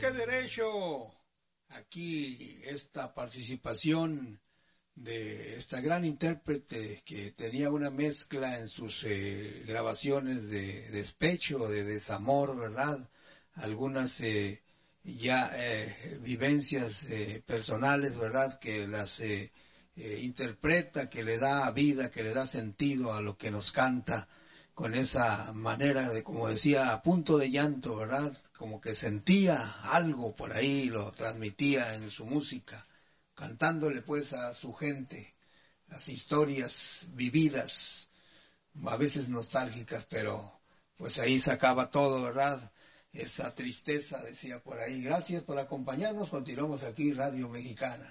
qué derecho! Aquí esta participación de esta gran intérprete que tenía una mezcla en sus grabaciones de despecho, de desamor, ¿verdad? Algunas vivencias personales, ¿verdad? Que las interpreta, que le da vida, que le da sentido a lo que nos canta, con esa manera de, como decía, a punto de llanto, ¿verdad? Como que sentía algo por ahí, lo transmitía en su música, cantándole pues a su gente las historias vividas, a veces nostálgicas, pero pues ahí sacaba todo, ¿verdad? Esa tristeza, decía por ahí. Gracias por acompañarnos, continuamos aquí, Radio Mexicana.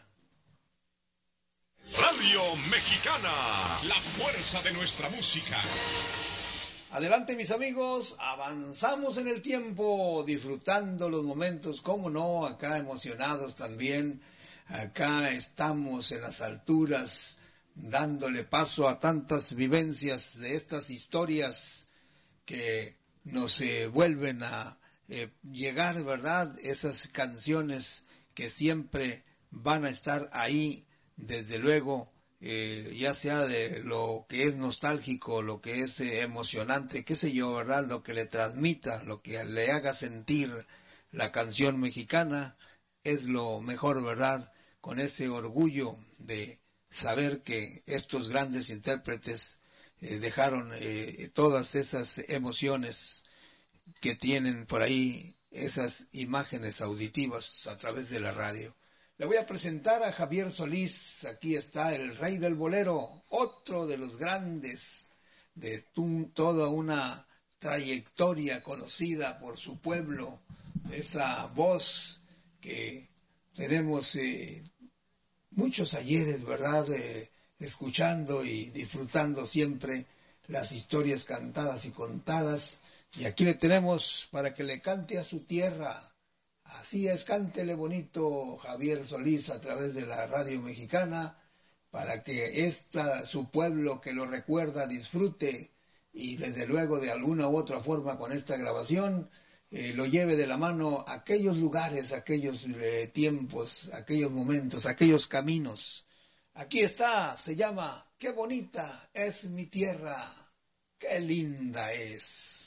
Radio Mexicana, la fuerza de nuestra música. Adelante mis amigos, avanzamos en el tiempo, disfrutando los momentos, cómo no, acá emocionados también, acá estamos en las alturas, dándole paso a tantas vivencias de estas historias que nos vuelven a llegar, ¿verdad? Esas canciones que siempre van a estar ahí, desde luego, ya sea de lo que es nostálgico, lo que es emocionante, qué sé yo, ¿verdad? Lo que le transmita, lo que le haga sentir la canción mexicana, es lo mejor, ¿verdad? Con ese orgullo de saber que estos grandes intérpretes dejaron todas esas emociones que tienen por ahí, esas imágenes auditivas a través de la radio. Le voy a presentar a Javier Solís. Aquí está el rey del bolero, otro de los grandes de toda una trayectoria conocida por su pueblo, esa voz que tenemos muchos ayeres, ¿verdad? Escuchando y disfrutando siempre las historias cantadas y contadas. Y aquí le tenemos para que le cante a su tierra. Así es, cántele bonito Javier Solís a través de la Radio Mexicana, para que su pueblo que lo recuerda disfrute y desde luego de alguna u otra forma con esta grabación lo lleve de la mano a aquellos lugares, aquellos tiempos, aquellos momentos, aquellos caminos. Aquí está, se llama Qué bonita es mi tierra, qué linda es.